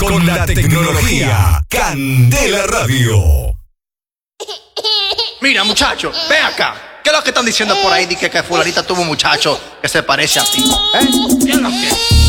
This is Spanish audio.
con la tecnología. Candela Radio. Mira, muchacho, ve acá. ¿Qué es lo que están diciendo por ahí? Que fulanita tuvo un muchacho que se parece a ti. ¿Qué es lo que?